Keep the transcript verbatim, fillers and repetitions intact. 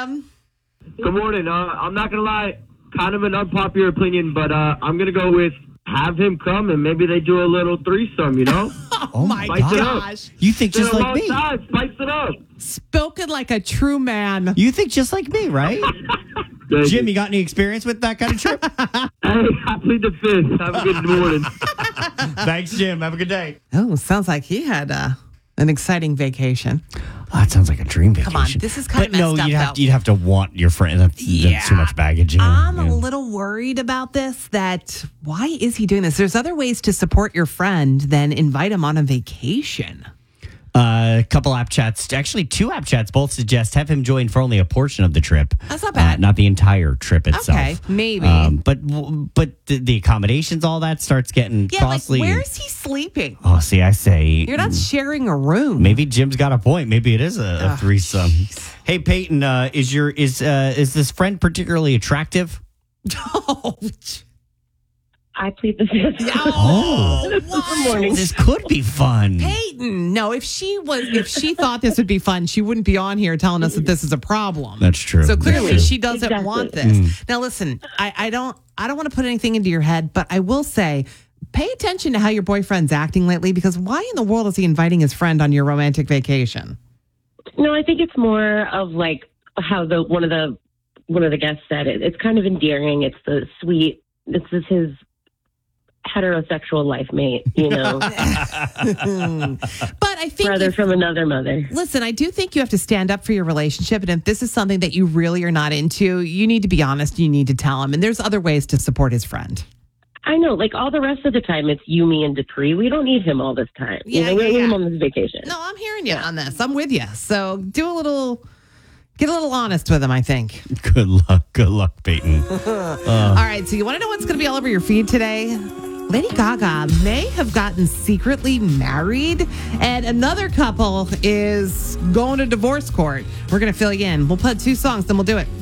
Jim. Good morning. Uh, I'm not going to lie, kind of an unpopular opinion, but uh, I'm going to go with have him come and maybe they do a little threesome, you know? Oh, my Spice it up. gosh. You think Been just a like long me. time. Spice it up. Spoken like a true man. You think just like me, right? Thank Jim, you. you got any experience with that kind of trip? Hey, I plead the fifth. Have a good morning. Thanks, Jim. Have a good day. Oh, sounds like he had uh, an exciting vacation. Oh, that sounds like a dream vacation. Come on, this is kinda But no, messed up, you'd have, though. you'd have to want your friend. That's, Yeah. that's too much baggage. Yeah. I'm Yeah. a little worried about this, that why is he doing this? There's other ways to support your friend than invite him on a vacation. Uh, a couple app chats, actually two app chats, both suggest have him join for only a portion of the trip. That's not bad. Uh, not the entire trip itself. Okay, maybe. Um, but but the, the accommodations, all that starts getting Yeah, costly. like, where is he sleeping? Oh, see, I say You're not sharing a room. maybe Jim's got a point. Maybe it is a, a threesome. Hey, Peyton, uh, is your is uh, is this friend particularly attractive? Oh, I plead the fifth. oh, Good wow. morning. This could be fun. Peyton, no, if she was, if she thought this would be fun, she wouldn't be on here telling us that this is a problem. That's true. So That's clearly, true. she doesn't Exactly. want this. Now, listen, I, I don't, I don't want to put anything into your head, but I will say, pay attention to how your boyfriend's acting lately, because why in the world is he inviting his friend on your romantic vacation? No, I think it's more of like how the one of the one of the guests said it. It's kind of endearing. It's the sweet. This is his heterosexual life mate, you know, But I think brother if- from another mother. Listen, I do think you have to stand up for your relationship. And if this is something that you really are not into, you need to be honest. You need to tell him. And there's other ways to support his friend. I know, like all the rest of the time, it's you, me, and Dupree. We don't need him all this time. Yeah, you know, we yeah, don't need him yeah. on this vacation. No, I'm hearing you on this. I'm with you. So do a little, get a little honest with him, I think. Good luck. Good luck, Peyton. All right. So you want to know what's going to be all over your feed today? Lady Gaga may have gotten secretly married, and another couple is going to divorce court. We're going to fill you in. We'll put two songs, then we'll do it.